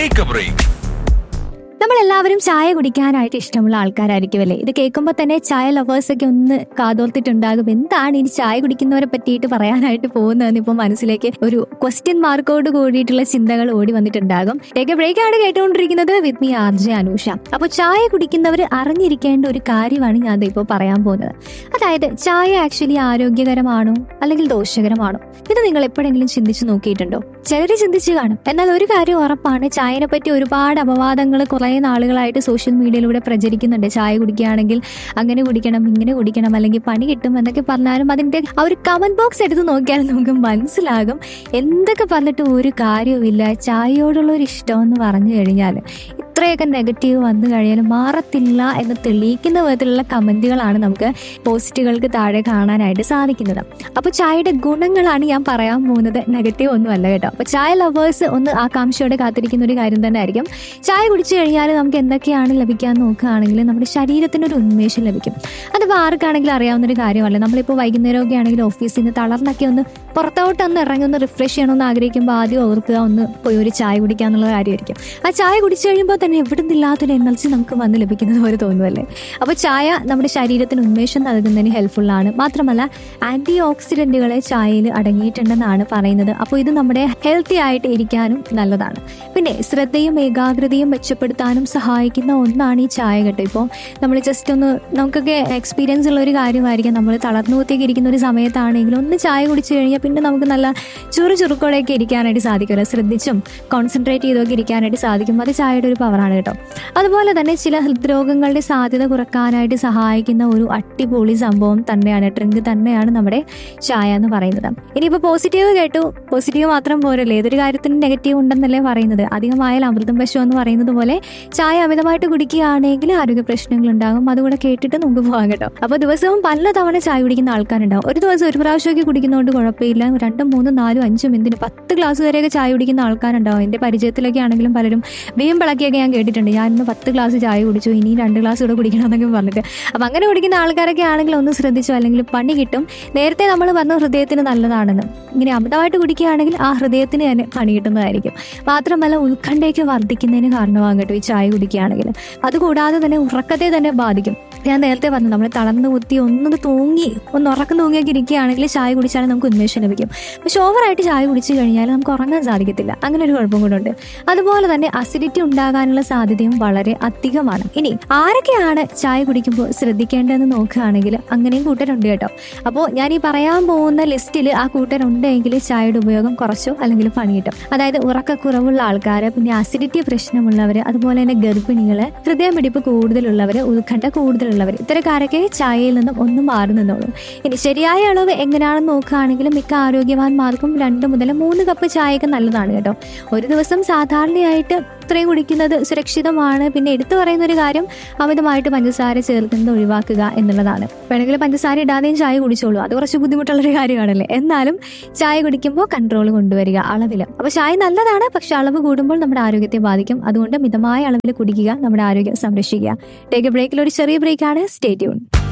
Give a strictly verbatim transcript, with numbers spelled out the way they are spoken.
Take a break. നമ്മളെല്ലാവരും ചായ കുടിക്കാനായിട്ട് ഇഷ്ടമുള്ള ആൾക്കാരായിരിക്കും അല്ലേ? ഇത് കേൾക്കുമ്പോൾ തന്നെ ചായ ലവേഴ്സൊക്കെ ഒന്ന് കാതോർത്തിട്ടുണ്ടാകും. എന്താണ് ഇനി ചായ കുടിക്കുന്നവരെ പറ്റിയിട്ട് പറയാനായിട്ട് പോകുന്നതെന്ന് ഇപ്പോൾ മനസ്സിലേക്ക് ഒരു ക്വസ്റ്റ്യൻ മാർക്കോട് കൂടിയിട്ടുള്ള ചിന്തകൾ ഓടി വന്നിട്ടുണ്ടാകും. ടേക്ക് എ ബ്രേക്ക് ആണ് കേട്ടുകൊണ്ടിരിക്കുന്നത് with me R J Anusha. അപ്പോൾ ചായ കുടിക്കുന്നവർ അറിഞ്ഞിരിക്കേണ്ട ഒരു കാര്യമാണ് ഞാൻ ഇപ്പോൾ പറയാൻ പോകുന്നത്. അതായത് ചായ ആക്ച്വലി ആരോഗ്യകരമാണോ അല്ലെങ്കിൽ ദോഷകരമാണോ? ഇത് നിങ്ങൾ എപ്പോഴെങ്കിലും ചിന്തിച്ചു നോക്കിയിട്ടുണ്ടോ? ചിലർ ചിന്തിച്ച് കാണും. എന്നാൽ ഒരു കാര്യം ഉറപ്പാണ്, ചായനെ പറ്റി ഒരുപാട് അപവാദങ്ങൾ കുറേ നാളുകളായിട്ട് സോഷ്യൽ മീഡിയയിലൂടെ പ്രചരിക്കുന്നുണ്ട്. ചായ കുടിക്കുകയാണെങ്കിൽ അങ്ങനെ കുടിക്കണം, ഇങ്ങനെ കുടിക്കണം, അല്ലെങ്കിൽ പണി കിട്ടും എന്നൊക്കെ പറഞ്ഞാലും അതിന്റെ ആ ഒരു കമന്റ് ബോക്സ് എടുത്ത് നോക്കിയാൽ നമുക്ക് മനസ്സിലാകും എന്തൊക്കെ പറഞ്ഞിട്ട് ഒരു കാര്യവുമില്ല. ചായയോടുള്ള ഒരു ഇഷ്ടം എന്ന് പറഞ്ഞു കഴിഞ്ഞാൽ ഇത്രയൊക്കെ നെഗറ്റീവ് വന്നു കഴിഞ്ഞാൽ മാറത്തില്ല എന്ന് തെളിയിക്കുന്ന വിധത്തിലുള്ള കമന്റുകളാണ് നമുക്ക് പോസ്റ്റുകൾക്ക് താഴെ കാണാനായിട്ട് സാധിക്കുന്നത്. അപ്പോൾ ചായയുടെ ഗുണങ്ങളാണ് ഞാൻ പറയാൻ പോകുന്നത്, നെഗറ്റീവ് ഒന്നും അല്ല കേട്ടോ. അപ്പോൾ ചായ ലവേഴ്സ് ഒന്ന് ആകാംക്ഷയോടെ കാത്തിരിക്കുന്ന ഒരു കാര്യം തന്നെ ആയിരിക്കും. ചായ കുടിച്ചു കഴിഞ്ഞാൽ നമുക്ക് എന്തൊക്കെയാണ് ലഭിക്കാൻ നോക്കുകയാണെങ്കിൽ നമ്മുടെ ശരീരത്തിനൊരു ഉന്മേഷം ലഭിക്കും. അതിപ്പോൾ ആർക്കാണെങ്കിലും അറിയാവുന്നൊരു കാര്യമല്ല. നമ്മളിപ്പോൾ വൈകുന്നേരമൊക്കെ ആണെങ്കിൽ ഓഫീസിൽ നിന്ന് തളർന്നൊക്കെ ഒന്ന് പുറത്തോട്ട് ഒന്ന് ഇറങ്ങി ഒന്ന് റിഫ്രഷ് ചെയ്യണമെന്ന് ആഗ്രഹിക്കുമ്പോൾ ആദ്യം ഓർക്കുക ഒന്ന് പോയി ഒരു ചായ കുടിക്കുക എന്നുള്ള കാര്യമായിരിക്കും. ആ ചായ കുടിച്ചു കഴിയുമ്പോൾ തന്നെ എവിടെ നിന്നില്ലാത്തൊരു എനർജി നമുക്ക് വന്ന് ലഭിക്കുന്നത് പോലെ തോന്നുമല്ലേ? അപ്പോൾ ചായ നമ്മുടെ ശരീരത്തിന് ഉന്മേഷം നൽകുന്നതിന് ഹെൽപ്ഫുള്ളാണ്. മാത്രമല്ല ആന്റി ഓക്സിഡന്റുകളെ ചായയിൽ അടങ്ങിയിട്ടുണ്ടെന്നാണ് പറയുന്നത്. അപ്പോൾ ഇത് നമ്മുടെ ഹെൽത്തി ആയിട്ട് ഇരിക്കാനും നല്ലതാണ്. പിന്നെ ശ്രദ്ധയും ഏകാഗ്രതയും മെച്ചപ്പെടുത്താനും സഹായിക്കുന്ന ഒന്നാണ് ഈ ചായ കേട്ടോ. ഇപ്പോൾ നമ്മൾ ജസ്റ്റ് ഒന്ന് നമുക്കൊക്കെ എക്സ്പീരിയൻസ് ഉള്ള ഒരു കാര്യമായിരിക്കും. നമ്മൾ തളർന്നു കുത്തിയൊക്കെ ഇരിക്കുന്ന ഒരു സമയത്താണെങ്കിലും ഒന്ന് ചായ കുടിച്ചു കഴിഞ്ഞാൽ പിന്നെ നമുക്ക് നല്ല ചുറു ചുറുക്കോടെയൊക്കെ ഇരിക്കാനായിട്ട് സാധിക്കുമല്ലോ. ശ്രദ്ധിച്ചും കോൺസെൻട്രേറ്റ് ചെയ്തൊക്കെ ഇരിക്കാനായിട്ട് സാധിക്കും. അത് ചായയുടെ ഒരു പവറാണ് കേട്ടോ. അതുപോലെ തന്നെ ചില ഹൃദ്രോഗങ്ങളുടെ സാധ്യത കുറക്കാനായിട്ട് സഹായിക്കുന്ന ഒരു അടിപൊളി സംഭവം തന്നെയാണ്, ഡ്രിങ്ക് തന്നെയാണ് നമ്മുടെ ചായ എന്ന് പറയുന്നത്. ഇനിയിപ്പോൾ പോസിറ്റീവ് കേട്ടു, പോസിറ്റീവ് മാത്രം പോരല്ലേ, ഏതൊരു കാര്യത്തിന് നെഗറ്റീവ് ഉണ്ടെന്നല്ലേ പറയുന്നത്. അധികമായാൽ അമൃതം പശു എന്ന് പറയുന്നത് പോലെ ചായ അമിതമായിട്ട് കുടിക്കുകയാണെങ്കിൽ ആരോഗ്യ പ്രശ്നങ്ങൾ ഉണ്ടാകും. അതുകൂടെ കേട്ടിട്ട് നമുക്ക് പോകാം കേട്ടോ. അപ്പോൾ ദിവസവും പല തവണ ചായ കുടിക്കുന്ന ആൾക്കാരുണ്ടാവും. ഒരു ദിവസം ഒരു പ്രാവശ്യമൊക്കെ കുടിക്കുന്നതുകൊണ്ട് കുഴപ്പമില്ല. രണ്ടും മൂന്നും നാലും അഞ്ചും എന്തിന് പത്ത് ഗ്ലാസ് വരെയൊക്കെ ചായ കുടിക്കുന്ന ആൾക്കാരുണ്ടാവും. എൻ്റെ പരിചയത്തിലൊക്കെ ആണെങ്കിലും പലരും വീമ്പിളക്കിയൊക്കെ ഞാൻ കേട്ടിട്ടുണ്ട്. ഞാൻ ഇന്ന് പത്ത് ഗ്ലാസ് ചായ കുടിച്ചു, ഇനി രണ്ട് ഗ്ലാസ് കൂടെ കുടിക്കണം എന്നൊക്കെ പറഞ്ഞിട്ട്. അപ്പം അങ്ങനെ കുടിക്കുന്ന ആൾക്കാരൊക്കെ ആണെങ്കിൽ ഒന്ന് ശ്രദ്ധിച്ചു, അല്ലെങ്കിൽ പണി കിട്ടും. നേരത്തെ നമ്മൾ പറഞ്ഞു ഹൃദയത്തിന് നല്ലതാണെന്ന്. ഇങ്ങനെ അമിതമായിട്ട് കുടിക്കുകയാണെങ്കിൽ ആ ഹൃദയത്തിന് തന്നെ പണി കിട്ടുന്നതായിരിക്കും. മാത്രമല്ല ഉത്കണ്ഠയൊക്കെ വർദ്ധിക്കുന്നതിന് കാരണമാകും കേട്ടോ ഈ ചായ കുടിക്കുകയാണെങ്കിൽ. അതുകൂടാതെ തന്നെ ഉറക്കത്തെ തന്നെ ബാധിക്കും. ഞാൻ നേരത്തെ പറഞ്ഞു നമ്മൾ തളർന്നു കുത്തി ഒന്നൊന്ന് തൂങ്ങി ഒന്ന് ഉറക്കം തൂങ്ങിയൊക്കെ ഇരിക്കുകയാണെങ്കിൽ ചായ കുടിച്ചാൽ നമുക്ക് ഉന്മേഷം ലഭിക്കും. പക്ഷെ ഓവറായിട്ട് ചായ കുടിച്ചു കഴിഞ്ഞാൽ നമുക്ക് ഉറങ്ങാൻ സാധിക്കത്തില്ല. അങ്ങനെ ഒരു കുഴപ്പം കൂടെ ഉണ്ട്. അതുപോലെ തന്നെ അസിഡിറ്റി ഉണ്ടാകാനുള്ള സാധ്യതയും വളരെ അധികമാണ്. ഇനി ആരൊക്കെയാണ് ചായ കുടിക്കുമ്പോൾ ശ്രദ്ധിക്കേണ്ടതെന്ന് നോക്കുകയാണെങ്കിൽ അങ്ങനെയും കൂട്ടരുണ്ട് കേട്ടോ. അപ്പോൾ ഞാൻ ഈ പറയാൻ പോകുന്ന ലിസ്റ്റിൽ ആ കൂട്ടരുണ്ടെങ്കിൽ ചായയുടെ ഉപയോഗം കുറച്ചോ അല്ലെങ്കിൽ പണി കിട്ടും. അതായത് ഉറക്കക്കുറവുള്ള ആൾക്കാർ, പിന്നെ അസിഡിറ്റി പ്രശ്നമുള്ളവർ, അതുപോലെ തന്നെ ഗർഭിണികൾ, ഹൃദയമിടിപ്പ് കൂടുതലുള്ളവർ, ഉത്കണ്ഠ കൂടുതലുള്ളവർ, ഇത്തരക്കാരൊക്കെ ചായയിൽ നിന്നും ഒന്ന് മാറി നിന്നോളും. ഇനി ശരിയായ അളവ് എങ്ങനെയാണെന്ന് നോക്കുകയാണെങ്കിൽ മിക്ക ആരോഗ്യവാന്മാർക്കും രണ്ട് മുതൽ മൂന്ന് കപ്പ് ചായയൊക്കെ നല്ലതാണ് കേട്ടോ. ഒരു ദിവസം സാധാരണയായിട്ട് ഇത്രയും കുടിക്കുന്നത് സുരക്ഷിതമാണ്. പിന്നെ എടുത്തു പറയുന്ന ഒരു കാര്യം അമിതമായിട്ട് പഞ്ചസാര ചേർക്കുന്നത് ഒഴിവാക്കുക എന്നുള്ളതാണ്. വേണമെങ്കിൽ പഞ്ചസാര ഇടാതെയും ചായ കുടിച്ചോളൂ, അത് കുറച്ച് ബുദ്ധിമുട്ടുള്ളൊരു കാര്യമാണല്ലേ. എന്നാലും ചായ കുടിക്കുമ്പോൾ കൺട്രോൾ കൊണ്ടുവരിക അളവിൽ. അപ്പോൾ ചായ നല്ലതാണ്, പക്ഷെ അളവ് കൂടുമ്പോൾ നമ്മുടെ ആരോഗ്യത്തെ ബാധിക്കും. അതുകൊണ്ട് മിതമായ അളവിൽ കുടിക്കുക, നമ്മുടെ ആരോഗ്യം സംരക്ഷിക്കുക. ടേക്ക് എ ബ്രേക്കിൽ ഒരു ചെറിയ ബ്രേക്കാണ്. Stay tune.